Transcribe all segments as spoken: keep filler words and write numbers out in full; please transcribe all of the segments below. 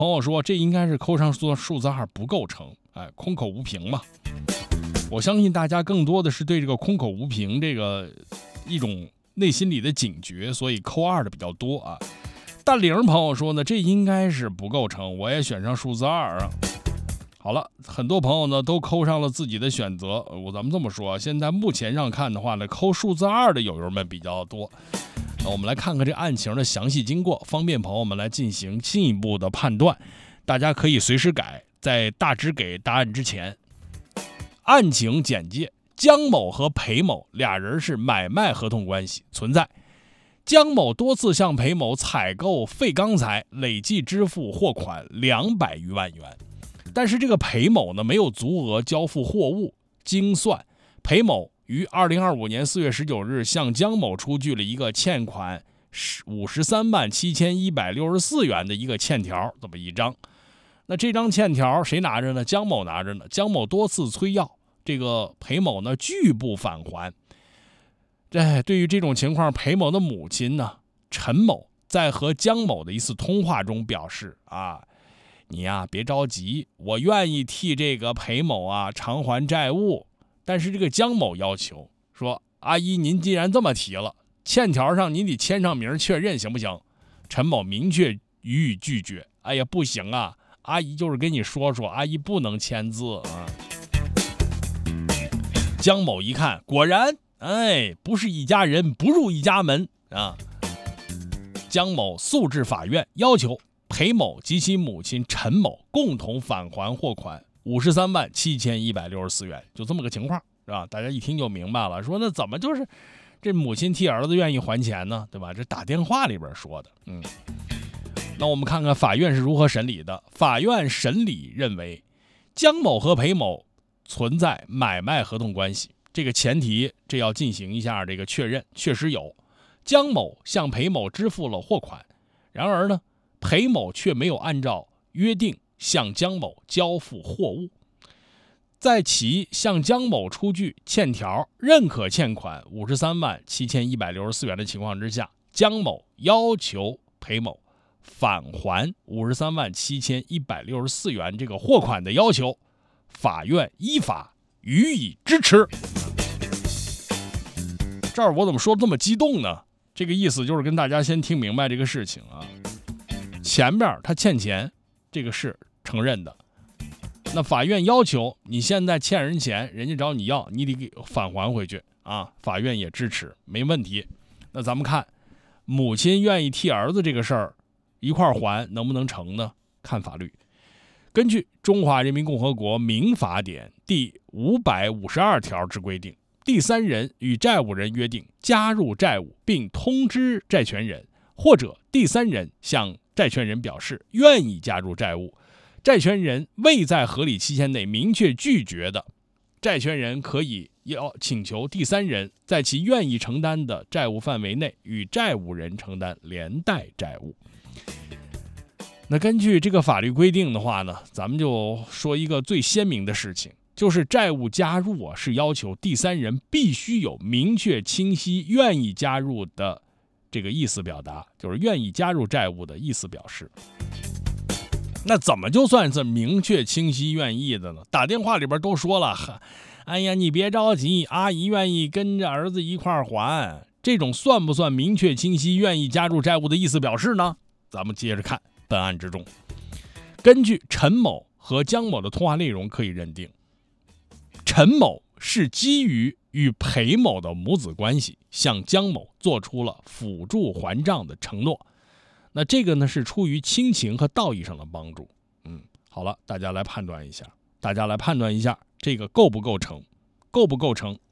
朋友说这应该是扣上数数字二不构成，哎，空口无凭嘛。我相信大家更多的是对这个空口无凭这个一种内心里的警觉，所以扣二的比较多啊。大玲朋友说呢，这应该是不构成，我也选上数字二啊。好了，很多朋友呢都扣上了自己的选择。我咱们这么说，现在目前上看的话呢，扣数字二的友友们比较多。那我们来看看这案情的详细经过，方便朋友们来进行进一步的判断。大家可以随时改，在大致给答案之前。案情简介：江某和裴某俩人是买卖合同关系存在。江某多次向裴某采购废钢材，累计支付货款两百余万元。但是这个裴某呢没有足额交付货物，经算，裴某于二零二五年四月十九日向江某出具了一个欠款五十三万七千一百六十四元的一个欠条，这么一张。那这张欠条谁拿着呢？江某拿着呢。江某多次催要，这个裴某呢拒不返还。哎，对于这种情况，裴某的母亲呢陈某在和江某的一次通话中表示啊。你呀、啊，别着急，我愿意替这个裴某啊偿还债务。但是这个江某要求说：“阿姨，您既然这么提了，欠条上您得签上名确认，行不行？”陈某明确予以拒绝。哎呀，不行啊，阿姨就是跟你说说，阿姨不能签字啊。江某一看，果然，哎，不是一家人，不入一家门啊。江某诉至法院，要求裴某及其母亲陈某共同返还货款五十三万七千一百六十四元，就这么个情况，是吧？大家一听就明白了，说那怎么就是这母亲替儿子愿意还钱呢？对吧？这打电话里边说的。嗯，那我们看看法院是如何审理的。法院审理认为，江某和裴某存在买卖合同关系，这个前提这要进行一下这个确认，确实有。江某向裴某支付了货款，然而呢？裴某却没有按照约定向江某交付货物，在其向江某出具欠条认可欠款五十三万七千一百六十四元的情况之下，江某要求裴某返还五十三万七千一百六十四元这个货款的要求，法院依法予以支持。这儿我怎么说这么激动呢？这个意思就是跟大家先听明白这个事情啊。前面他欠钱，这个是承认的。那法院要求你现在欠人钱，人家找你要，你得给返还回去啊。法院也支持，没问题。那咱们看，母亲愿意替儿子这个事儿一块还，能不能成呢？看法律。根据《中华人民共和国民法典》第五百五十二条之规定，第三人与债务人约定加入债务，并通知债权人，或者第三人向债权人表示愿意加入债务，债权人未在合理期限内明确拒绝的，债权人可以要请求第三人在其愿意承担的债务范围内与债务人承担连带债务。那根据这个法律规定的话呢，咱们就说一个最鲜明的事情，就是债务加入啊，是要求第三人必须有明确清晰愿意加入的这个意思表达，就是愿意加入债务的意思表示。那怎么就算是明确清晰愿意的呢？打电话里边都说了，哎呀，你别着急，阿姨愿意跟着儿子一块还，这种算不算明确清晰愿意加入债务的意思表示呢？咱们接着看本案之中。根据陈某和江某的通话内容可以认定，陈某是基于与裴某的母子关系，向江某做出了辅助还账的承诺。那这个呢是出于亲情和道义上的帮助。嗯，好了，大家来判断一下，大家来判断一下这个构不构成，构不构成？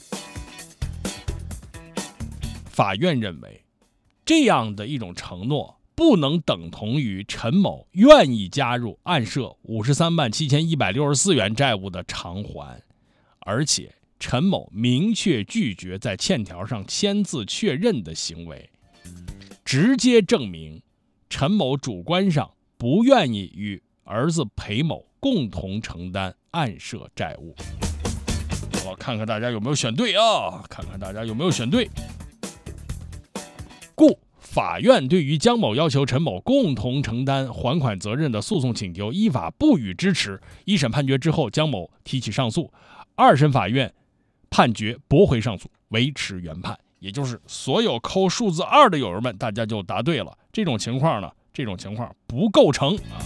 法院认为，这样的一种承诺不能等同于陈某愿意加入案涉五十三万七千一百六十四元债务的偿还，而且陈某明确拒绝在欠条上签字确认的行为，直接证明陈某主观上不愿意与儿子裴某共同承担案涉债务。好，看看大家有没有选对啊？看看大家有没有选对。故法院对于姜某要求陈某共同承担还款责任的诉讼请求依法不予支持。一审判决之后，姜某提起上诉，二审法院判决驳回上诉，维持原判。也就是所有扣数字二的友人们，大家就答对了。这种情况呢，这种情况不构成啊。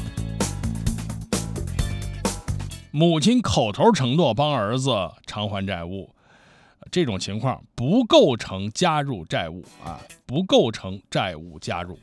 母亲口头承诺帮儿子偿还债务，这种情况不构成加入债务啊，不构成债务加入。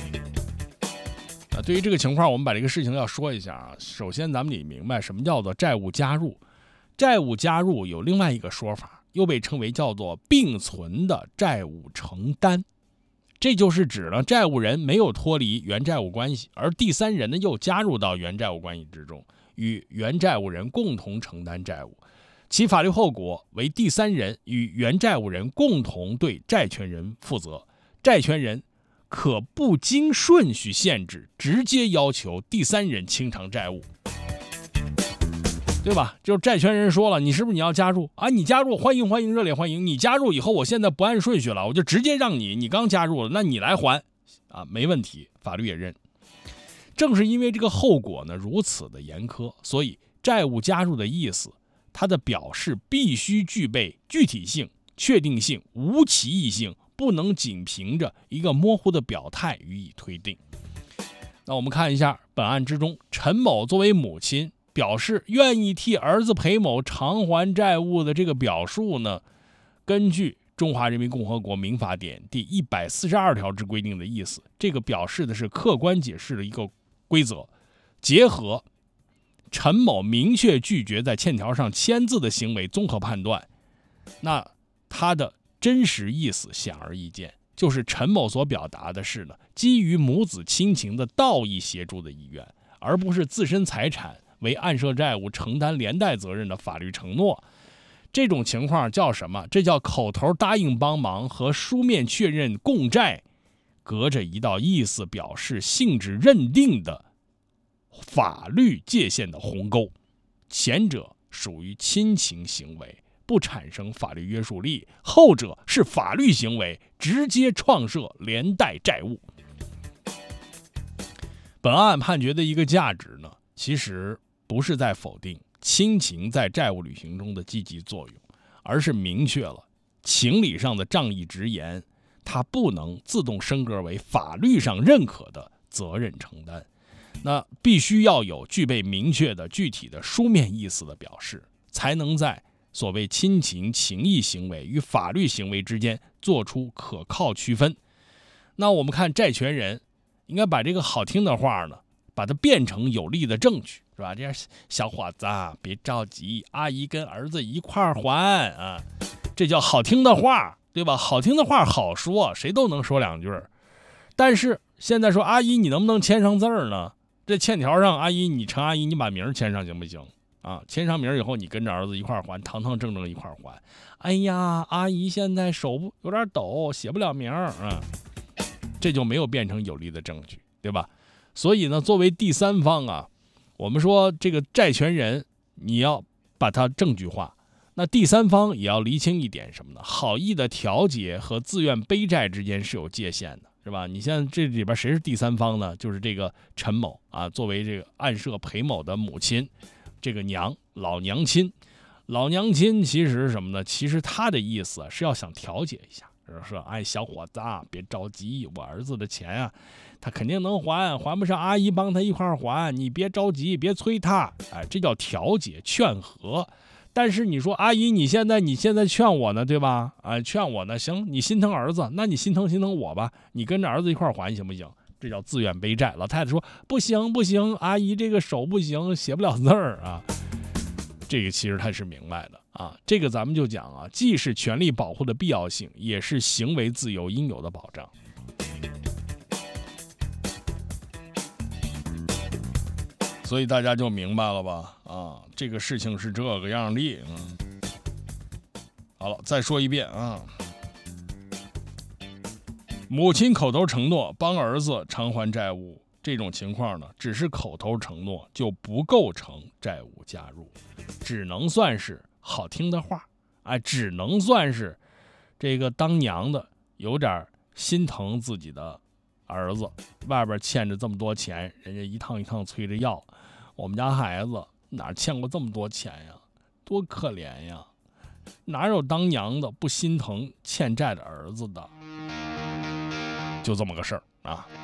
啊，对于这个情况，我们把这个事情要说一下啊。首先，咱们得明白什么叫做债务加入。债务加入有另外一个说法，又被称为叫做并存的债务承担。这就是指呢，债务人没有脱离原债务关系，而第三人呢又加入到原债务关系之中，与原债务人共同承担债务，其法律后果为第三人与原债务人共同对债权人负责，债权人可不经顺序限制，直接要求第三人清偿债务，对吧？就是债权人说了，你是不是你要加入啊？你加入，欢迎欢迎，热烈欢迎。你加入以后，我现在不按顺序了，我就直接让你，你刚加入了，那你来还啊，没问题，法律也认。正是因为这个后果呢如此的严苛，所以债务加入的意思，它的表示必须具备具体性、确定性、无歧义性，不能仅凭着一个模糊的表态予以推定。那我们看一下本案之中，陈某作为母亲表示愿意替儿子裴某偿还债务的这个表述呢，根据中华人民共和国民法典第一百四十二条之规定的意思，这个表示的是客观解释的一个规则，结合陈某明确拒绝在欠条上签字的行为综合判断，那他的真实意思显而易见，就是陈某所表达的是呢，基于母子亲情的道义协助的意愿，而不是自身财产为暗设债务承担连带责任的法律承诺。这种情况叫什么？这叫口头答应帮忙和书面确认共债隔着一道意思表示性质认定的法律界限的鸿沟，前者属于亲情行为，不产生法律约束力，后者是法律行为，直接创设连带债务。本案判决的一个价值呢，其实不是在否定亲情在债务履行中的积极作用，而是明确了情理上的仗义直言，它不能自动升格为法律上认可的责任承担，那必须要有具备明确的具体的书面意思的表示，才能在所谓亲情情义行为与法律行为之间做出可靠区分。那我们看债权人应该把这个好听的话呢，把它变成有力的证据，是吧？这样小伙子啊，别着急，阿姨跟儿子一块儿还啊，这叫好听的话，对吧？好听的话好说，谁都能说两句。但是现在说阿姨，你能不能签上字儿呢？这欠条上，阿姨你陈阿姨，你把名签上行不行？啊，签上名以后，你跟着儿子一块儿还，堂堂正正一块儿还。哎呀，阿姨现在手有点抖，写不了名啊，这就没有变成有力的证据，对吧？所以呢，作为第三方啊，我们说这个债权人你要把它证据化，那第三方也要厘清一点什么呢？好意的调解和自愿背债之间是有界限的，是吧？你像这里边谁是第三方呢？就是这个陈某啊，作为这个暗设裴某的母亲，这个娘老娘亲，老娘亲其实是什么呢？其实他的意思是要想调解一下，说哎小伙子啊，别着急，我儿子的钱啊，他肯定能还，还不上阿姨帮他一块还，你别着急，别催他，哎，这叫调解劝和。但是你说阿姨，你现在你现在劝我呢，对吧？啊，劝我呢，行，你心疼儿子，那你心疼心疼我吧，你跟着儿子一块还行不行？这叫自愿背债。老太太说不行不行，阿姨这个手不行，写不了字儿啊。这个其实他是明白的啊，这个咱们就讲啊，既是权利保护的必要性，也是行为自由应有的保障。所以大家就明白了吧？啊，这个事情是这个样的。嗯，好了，再说一遍啊。母亲口头承诺帮儿子偿还债务，这种情况呢，只是口头承诺，就不构成债务加入，只能算是好听的话，哎，只能算是这个当娘的有点心疼自己的儿子，外边欠着这么多钱，人家一趟一趟催着要，我们家孩子哪欠过这么多钱呀？多可怜呀！哪有当娘的不心疼欠债的儿子的？就这么个事儿啊。